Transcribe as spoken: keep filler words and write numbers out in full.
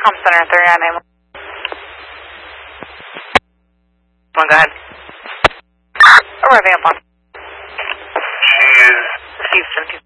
Com Center, thirty-nine nine one. Come on, go ahead. Arriving up on. She is... Houston.